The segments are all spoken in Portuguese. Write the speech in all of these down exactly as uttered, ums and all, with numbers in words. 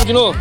de novo.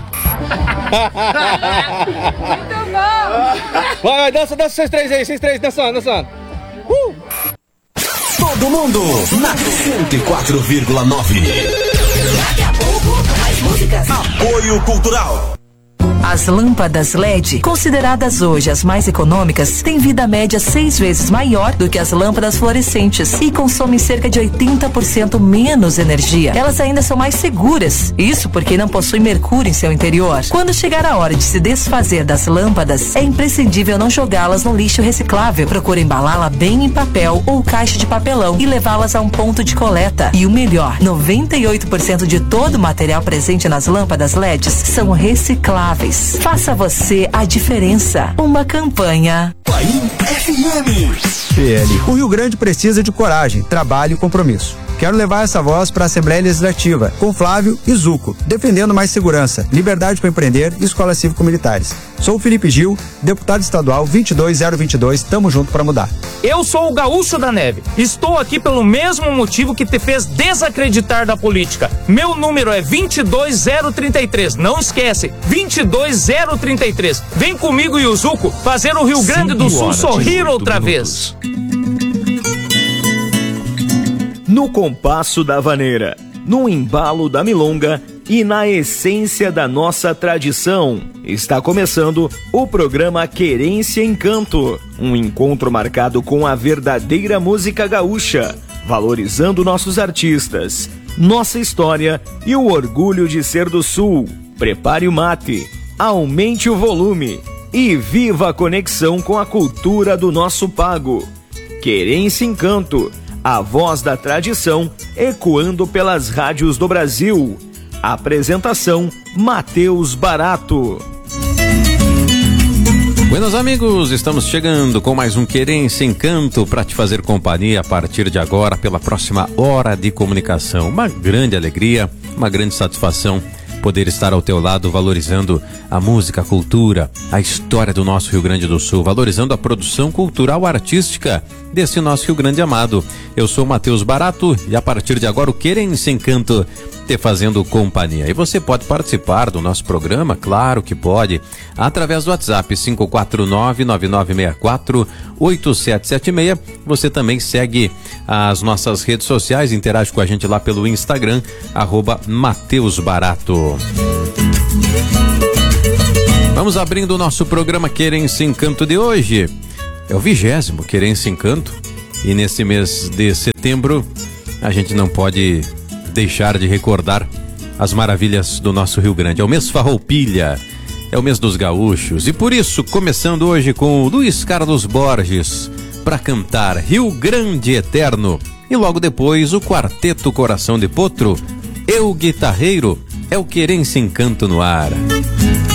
Muito bom. Vai, vai, dança, dança vocês três aí, vocês três dançando, dançando. Uh! Todo mundo na cento e quatro vírgula nove. Daqui a pouco, mais músicas. Apoio Cultural. As lâmpadas L E D, consideradas hoje as mais econômicas, têm vida média seis vezes maior do que as lâmpadas fluorescentes e consomem cerca de oitenta por cento menos energia. Elas ainda são mais seguras, isso porque não possuem mercúrio em seu interior. Quando chegar a hora de se desfazer das lâmpadas, é imprescindível não jogá-las no lixo reciclável. Procure embalá-la bem em papel ou caixa de papelão e levá-las a um ponto de coleta. E o melhor, noventa e oito por cento de todo o material presente nas lâmpadas L E Ds são recicláveis. Faça você a diferença. Uma campanha F M. P L. O Rio Grande precisa de coragem, trabalho e compromisso. Quero levar essa voz para a Assembleia Legislativa, com Flávio e Zuco, defendendo mais segurança, liberdade para empreender e escolas cívico-militares. Sou o Felipe Gil, deputado estadual vinte e dois zero vinte e dois, tamo junto para mudar. Eu sou o Gaúcho da Neve. Estou aqui pelo mesmo motivo que te fez desacreditar da política. Meu número é vinte e dois zero trinta e três. Não esquece, vinte e dois zero trinta e três. Vem comigo e o Zuco fazer o Rio Grande do Sul sorrir outra vez. No compasso da vaneira, no embalo da milonga e na essência da nossa tradição, está começando o programa Querência Encanto, um encontro marcado com a verdadeira música gaúcha, valorizando nossos artistas, nossa história e o orgulho de ser do Sul. Prepare o mate, aumente o volume e viva a conexão com a cultura do nosso pago. Querência Encanto, a voz da tradição ecoando pelas rádios do Brasil. Apresentação, Matheus Barato. Buenos amigos, estamos chegando com mais um Querência Encanto para te fazer companhia a partir de agora pela próxima hora de comunicação. Uma grande alegria, uma grande satisfação poder estar ao teu lado valorizando a música, a cultura, a história do nosso Rio Grande do Sul, valorizando a produção cultural artística desse nosso Rio Grande amado. Eu sou Matheus Barato e a partir de agora o Querência Encanto te fazendo companhia. E você pode participar do nosso programa, claro que pode, através do WhatsApp cinco quatro nove, nove nove seis quatro, oito sete sete seis. Você também segue as nossas redes sociais, interage com a gente lá pelo Instagram, arroba Matheus Barato. Vamos abrindo o nosso programa Querência Encanto de hoje. É o vigésimo Querência Encanto e nesse mês de setembro a gente não pode deixar de recordar as maravilhas do nosso Rio Grande. É o mês Farroupilha, é o mês dos gaúchos e por isso, começando hoje com o Luiz Carlos Borges para cantar Rio Grande Eterno e logo depois o Quarteto Coração de Potro, Eu Guitarreiro, é o Querência Encanto no ar.